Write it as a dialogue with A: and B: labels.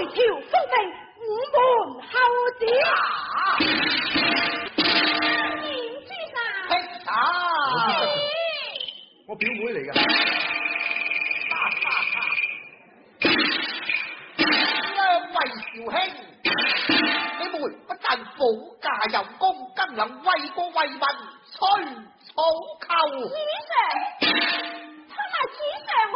A: 条复命，五门后旨。严朱砂，
B: 劈茶，
C: 我表妹嚟噶。
B: 兩位少兄，你們不但保駕有功，更能為國為民，催草寇。
A: 主上，他係主上。